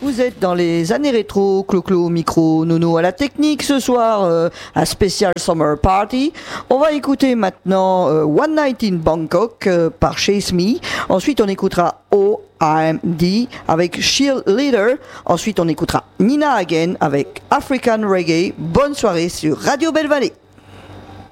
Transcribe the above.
vous êtes dans les années rétro, Clo-Clo au micro, Nono à la technique ce soir, un spécial Summer Party. On va écouter maintenant One Night in Bangkok par Chase Me. Ensuite, on écoutera OMD avec Cheerleader. Ensuite, on écoutera Nina Hagen avec African Reggae. Bonne soirée sur Radio Belle Vallée.